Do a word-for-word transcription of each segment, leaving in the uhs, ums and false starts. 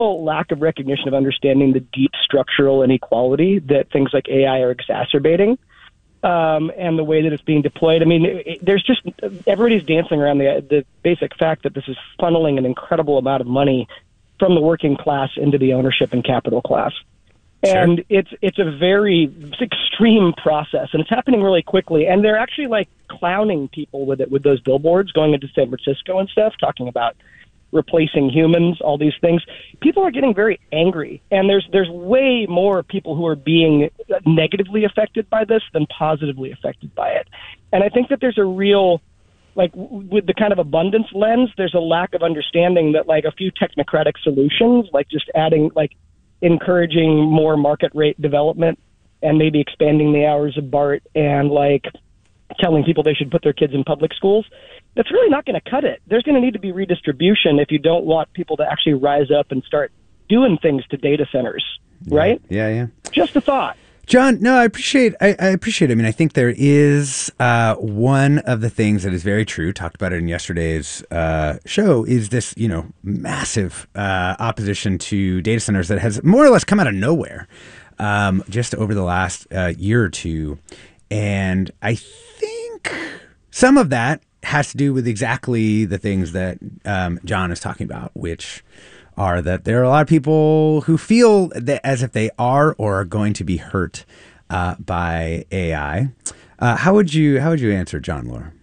lack of recognition of understanding the deep structural inequality that things like A I are exacerbating, um, and the way that it's being deployed. I mean, it, it, there's just everybody's dancing around the the basic fact that this is funneling an incredible amount of money from the working class into the ownership and capital class. Sure. And it's it's a very it's extreme process, and it's happening really quickly. And they're actually like clowning people with it, with those billboards going into San Francisco and stuff, talking about replacing humans, all these things. People are getting very angry, and there's there's way more people who are being negatively affected by this than positively affected by it. And I think that there's a real, like, with the kind of abundance lens, there's a lack of understanding that, like, a few technocratic solutions, like just adding, like, encouraging more market rate development and maybe expanding the hours of BART and, like, telling people they should put their kids in public schools, that's really not going to cut it. There's going to need to be redistribution if you don't want people to actually rise up and start doing things to data centers, right? Yeah, yeah. Just a thought. John, no, I appreciate I, I appreciate it. I mean, I think there is uh, one of the things that is very true, talked about it in yesterday's uh, show, is this, you know, massive uh, opposition to data centers that has more or less come out of nowhere um, just over the last uh, year or two. And I think some of that has to do with exactly the things that um, John is talking about, which are that there are a lot of people who feel that as if they are or are going to be hurt uh, by A I. Uh, how would you how would you answer, John, Laura?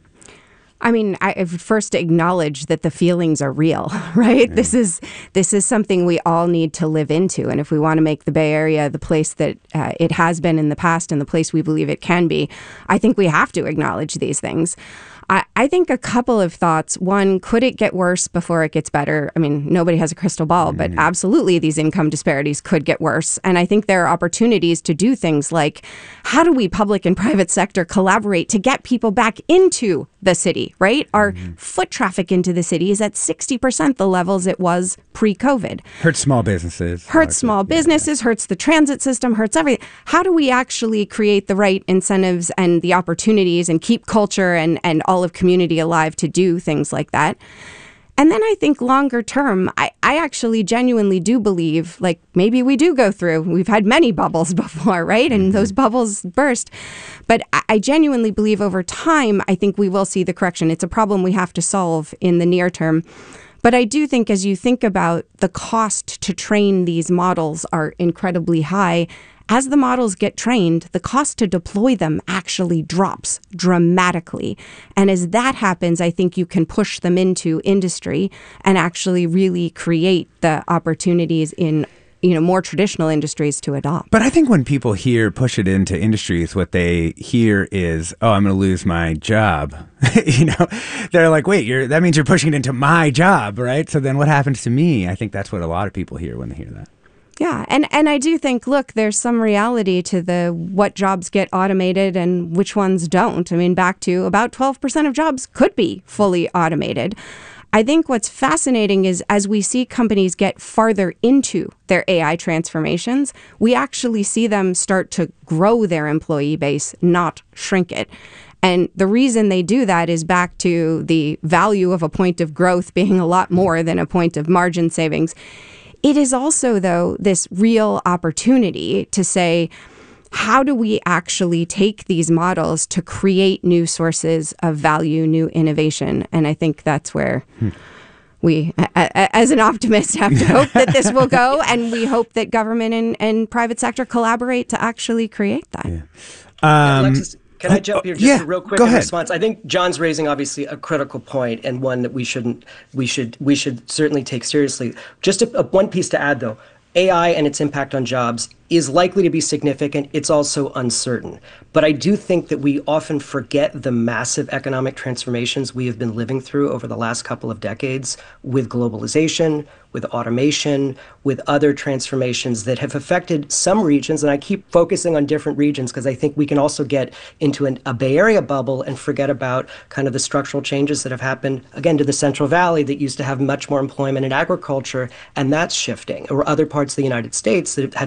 I mean, I would first acknowledge that the feelings are real, right? Yeah. This is this is something we all need to live into. And if we want to make the Bay Area the place that uh, it has been in the past and the place we believe it can be, I think we have to acknowledge these things. I, I think a couple of thoughts. One, could it get worse before it gets better? I mean, nobody has a crystal ball, but absolutely these income disparities could get worse. And I think there are opportunities to do things like, how do we public and private sector collaborate to get people back into the city, right? Our mm-hmm. foot traffic into the city is at sixty percent the levels it was pre-COVID. Hurts small businesses. Hurts small businesses, yeah, yeah. hurts the transit system, hurts everything. How do we actually create the right incentives and the opportunities and keep culture and, and all of community alive to do things like that? And then I think longer term, I, I actually genuinely do believe, like, maybe we do go through, we've had many bubbles before, right? And those bubbles burst. But I, I genuinely believe over time, I think we will see the correction. It's a problem we have to solve in the near term. But I do think as you think about the cost to train these models are incredibly high. As the models get trained, the cost to deploy them actually drops dramatically. And as that happens, I think you can push them into industry and actually really create the opportunities in, you know, more traditional industries to adopt. But I think when people hear push it into industries, what they hear is, oh, I'm going to lose my job. You know, they're like, wait, you're, that means you're pushing it into my job, right? So then what happens to me? I think that's what a lot of people hear when they hear that. Yeah, and, and I do think, look, there's some reality to the what jobs get automated and which ones don't. I mean, back to about twelve percent of jobs could be fully automated. I think what's fascinating is as we see companies get farther into their A I transformations, we actually see them start to grow their employee base, not shrink it. And the reason they do that is back to the value of a point of growth being a lot more than a point of margin savings. It is also, though, this real opportunity to say, how do we actually take these models to create new sources of value, new innovation? And I think that's where hmm. we, a, a, as an optimist, have to hope that this will go. And we hope that government and, and private sector collaborate to actually create that. Yeah. Um, Alexis, can I jump here just yeah, real quick go in ahead. response? I think John's raising obviously a critical point and one that we shouldn't, we should, we should certainly take seriously. Just a, a, one piece to add, though. A I and its impact on jobs is likely to be significant. It's also uncertain. But I do think that we often forget the massive economic transformations we have been living through over the last couple of decades with globalization, with automation, with other transformations that have affected some regions. And I keep focusing on different regions because I think we can also get into an, a Bay Area bubble and forget about kind of the structural changes that have happened, again, to the Central Valley that used to have much more employment in agriculture, and that's shifting, or other parts of the United States that have seen the bottom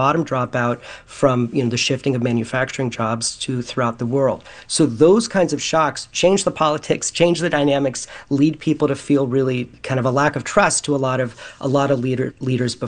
bottom dropout from you know the shifting of manufacturing jobs to throughout the world. So those kinds of shocks change the politics, change the dynamics, lead people to feel really kind of a lack of trust to a lot of a lot of leader leaders